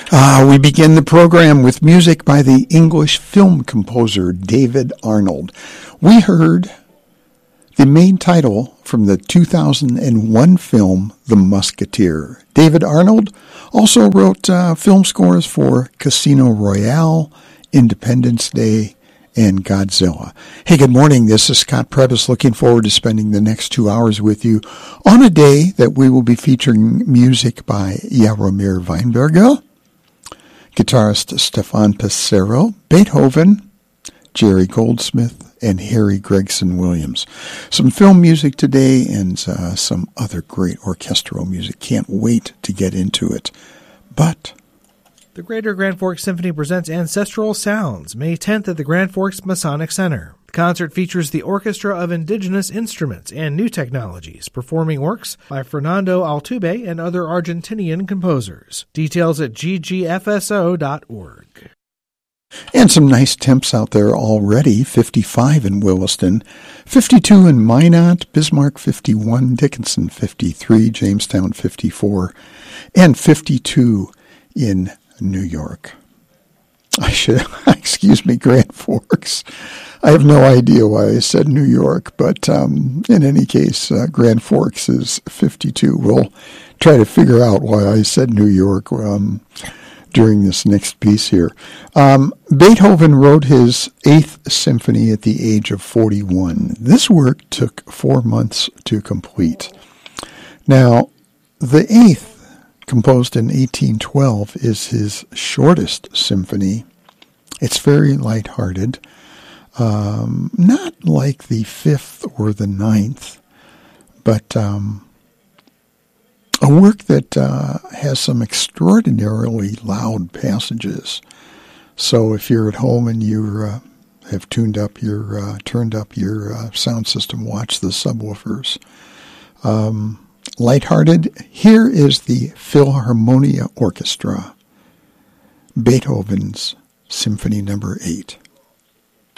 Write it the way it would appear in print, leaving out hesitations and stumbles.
We begin the program with music by the English film composer David Arnold. We heard the main title from the 2001 film The Musketeer. David Arnold also wrote film scores for Casino Royale, Independence Day, and Godzilla. Hey, good morning. This is Scott Prebis, looking forward to spending the next 2 hours with you on a day that we will be featuring music by Jaromir Weinberger, guitarist Stefan Passero, Beethoven, Jerry Goldsmith, and Harry Gregson Williams. Some film music today and some other great orchestral music. Can't wait to get into it. But the Greater Grand Forks Symphony presents Ancestral Sounds, May 10th at the Grand Forks Masonic Center. The concert features the Orchestra of Indigenous Instruments and New Technologies, performing works by Fernando Altuve and other Argentinian composers. Details at ggfso.org. And some nice temps out there already. 55 in Williston, 52 in Minot, Bismarck 51, Dickinson 53, Jamestown 54, and 52 in New York. Grand Forks. I have no idea why I said New York, but in any case, Grand Forks is 52. We'll try to figure out why I said New York during this next piece here. Beethoven wrote his 8th Symphony at the age of 41. This work took 4 months to complete. Now, the 8th, composed in 1812, is his shortest symphony. It's very lighthearted, not like the 5th or the 9th, but a work that has some extraordinarily loud passages. So if you're at home and you have turned up your sound system, watch the subwoofers. Lighthearted, here is the Philharmonia Orchestra, Beethoven's Symphony No. 8.